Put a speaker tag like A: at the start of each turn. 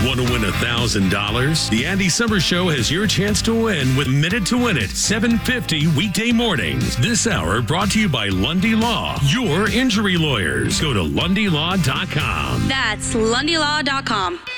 A: Want to win $1,000? The Andy Summers Show has your chance to win with Minute to Win It, 7:50 weekday mornings. This hour brought to you by Lundy Law, your injury lawyers. Go to LundyLaw.com.
B: That's LundyLaw.com.